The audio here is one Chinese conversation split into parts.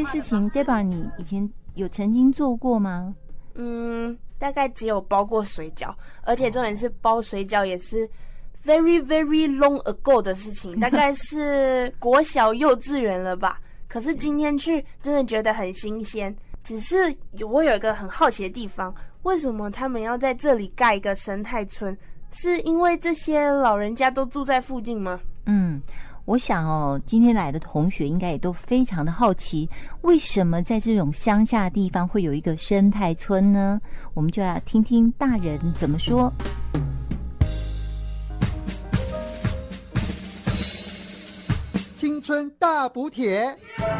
些事情 Deborah 你以前有曾经做过吗？ 大概只有包过水饺，而且重点是包水饺也是 very very long ago 的事情，大概是国小幼稚园了吧。可是今天去真的觉得很新鲜，只是我有一个很好奇的地方，为什么他们要在这里盖一个生态村？是因为这些老人家都住在附近吗？ 我想今天来的同学应该也都非常的好奇，为什么在这种乡下地方会有一个生态村呢？我们就要听听大人怎么说。 青春大补帖。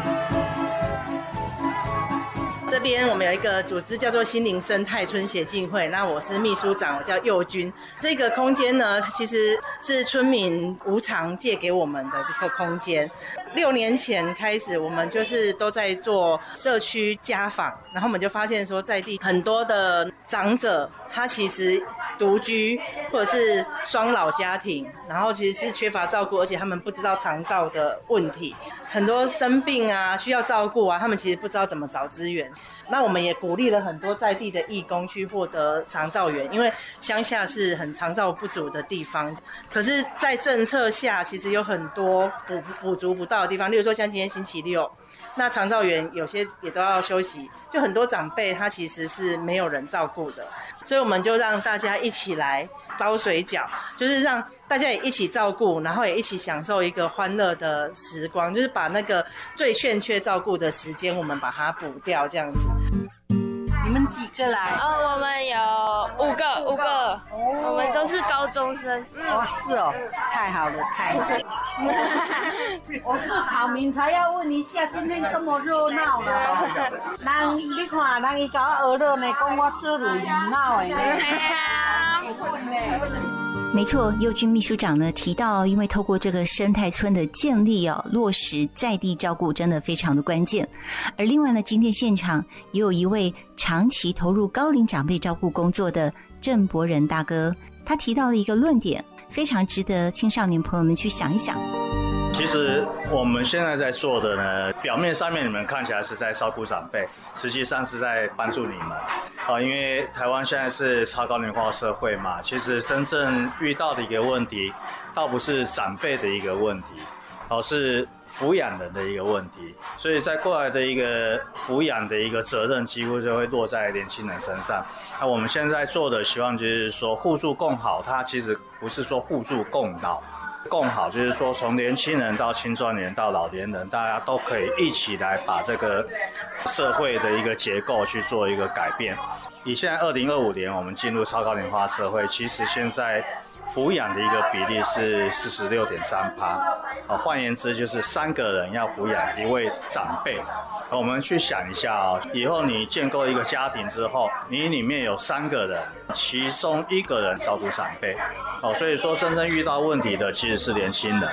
这边我们有一个组织叫做心灵生态村协进会，那我是秘书长，我叫佑君。这个空间呢，其实是村民无偿借给我们的一个空间。6年前开始，我们就是都在做社区家访，然后我们就发现说，在地很多的长者，他其实独居或者是双老家庭，然后其实是缺乏照顾，而且他们不知道长照的问题，很多生病啊需要照顾啊，他们其实不知道怎么找资源。那我们也鼓励了很多在地的义工去获得长照员，因为乡下是很长照不足的地方，可是在政策下其实有很多补足不到的地方，例如说像今天星期六，那长照员有些也都要休息，就很多长辈他其实是没有人照顾的，所以我们就让大家一起来包水饺，就是让大家也一起照顾，然后也一起享受一个欢乐的时光，就是把那个最欠缺照顾的时间我们把它补掉这样子。 你们几个来？ 我们有五个，我们都是高中生。 是哦，太好了，太好了。我是草民，才要问一下，今天这么热闹呢？人你看，人伊甲我学了呢，讲我这里热闹的呢。 没错，佑君秘书长呢提到，因为透过这个生态村的建立落实在地照顾真的非常的关键。而另外呢，今天现场也有一位长期投入高龄长辈照顾工作的郑伯仁大哥，他提到了一个论点，非常值得青少年朋友们去想一想。 其实我们现在在做的呢，表面上面你们看起来是在照顾长辈，实际上是在帮助你们因为台湾现在是超高龄化社会嘛，其实真正遇到的一个问题，倒不是长辈的一个问题，是抚养人的一个问题，所以在过来的一个抚养的一个责任，几乎就会落在年轻人身上。那我们现在做的，希望就是说互助共好，它其实不是说互助共老。共好就是说，从年轻人到青壮年到老年人，大家都可以一起来把这个社会的一个结构去做一个改变。以现在2025年我们进入超高龄化社会，其实现在抚养的一个比例是46.3%，换言之就是3个人要抚养1位长辈。我们去想一下以后你建构一个家庭之后，你里面有3个人，其中1个人照顾长辈，所以说真正遇到问题的其实是年轻人。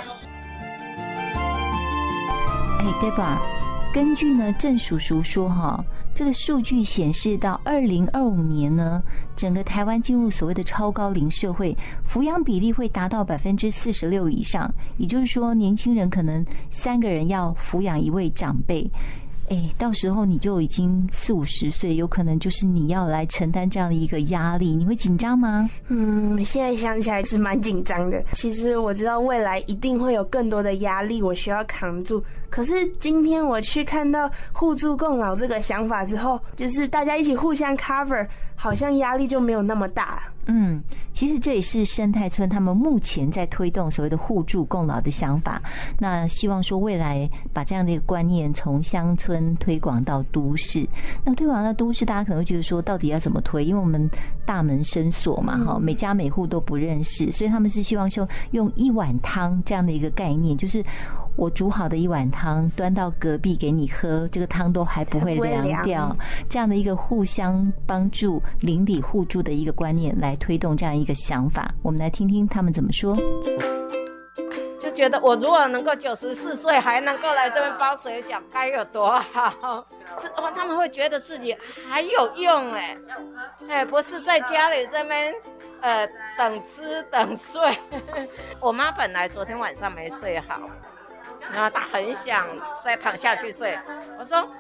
Deborah， 根据呢郑叔叔说这个数据显示到2025年呢，整个台湾进入所谓的超高龄社会，抚养比例会达到46%以上，也就是说年轻人可能3个人要抚养1位长辈。到时候你就已经40-50岁，有可能就是你要来承担这样的一个压力，你会紧张吗？ 现在想起来是蛮紧张的。其实我知道未来一定会有更多的压力我需要扛住，可是今天我去看到互助共老这个想法之后，就是大家一起互相 cover， 好像压力就没有那么大。 其实这也是生态村他们目前在推动所谓的互助共老的想法。那希望说未来把这样的一个观念从乡村推广到都市。那推广到都市，大家可能会觉得说到底要怎么推？因为我们大门深锁嘛，每家每户都不认识，所以他们是希望说用1碗汤这样的一个概念，就是我煮好的1碗汤端到隔壁给你喝，这个汤都还不会凉掉，这样的一个互相帮助、邻里互助的一个观念来推动这样一个想法。我们来听听他们怎么说。 就觉得我如果能够94岁还能够来这边包水饺，该有多好！他们会觉得自己还有用不是在家里这边等吃等睡。我妈本来昨天晚上没睡好，然后她很想再躺下去睡，我说